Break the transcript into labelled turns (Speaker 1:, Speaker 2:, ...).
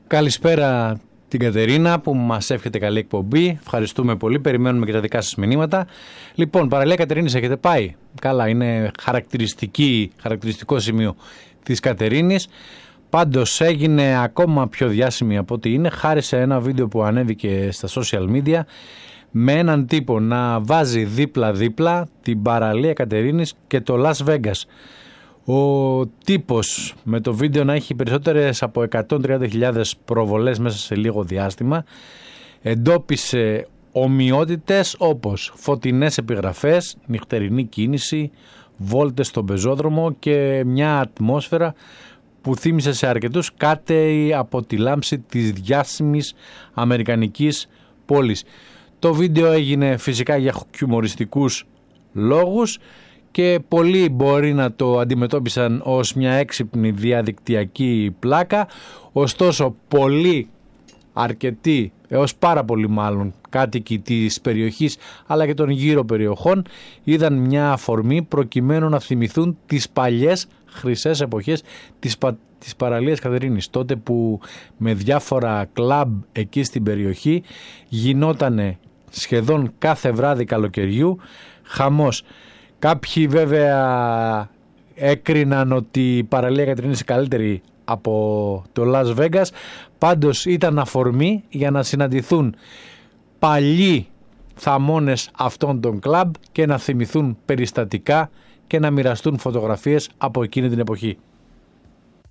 Speaker 1: Καλησπέρα την Κατερίνα που μας εύχεται καλή εκπομπή. Ευχαριστούμε πολύ. Περιμένουμε και τα δικά σας μηνύματα. Λοιπόν, παραλία Κατερίνης, έχετε πάει? Καλά, είναι χαρακτηριστικό σημείο της Κατερίνης. Πάντως έγινε ακόμα πιο διάσημη από ό,τι είναι χάρη σε ένα βίντεο που ανέβηκε στα social media με έναν τύπο να βάζει δίπλα-δίπλα την παραλία Κατερίνης και το Las Vegas. Ο τύπος με το βίντεο να έχει περισσότερες από 130.000 προβολές μέσα σε λίγο διάστημα εντόπισε ομοιότητες όπως φωτεινές επιγραφές, νυχτερινή κίνηση, βόλτες στον πεζόδρομο και μια ατμόσφαιρα που θύμισε σε αρκετούς κάτι από τη λάμψη της διάσημης αμερικανικής πόλης. Το βίντεο έγινε φυσικά για χιουμοριστικούς λόγους και πολλοί μπορεί να το αντιμετώπισαν ως μια έξυπνη διαδικτυακή πλάκα, ωστόσο πολλοί, αρκετοί έως πάρα πολλοί μάλλον κάτοικοι της περιοχής αλλά και των γύρω περιοχών είδαν μια αφορμή προκειμένου να θυμηθούν τις παλιές χρυσές εποχές της παραλίας Κατερίνης, τότε που με διάφορα κλαμπ εκεί στην περιοχή γινότανε σχεδόν κάθε βράδυ καλοκαιριού χαμός. Κάποιοι βέβαια έκριναν ότι η παραλία Κατερίνης είναι καλύτερη από το Las Vegas, πάντως ήταν αφορμή για να συναντηθούν παλιοί θαμώνες αυτών των κλαμπ και να θυμηθούν περιστατικά και να μοιραστούν φωτογραφίες από εκείνη την εποχή.